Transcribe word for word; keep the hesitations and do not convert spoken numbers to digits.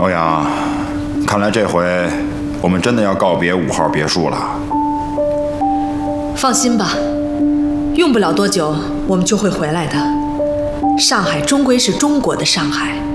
欧阳，看来这回我们真的要告别五号别墅了。 放心吧，用不了多久我们就会回来的。上海终归是中国的上海。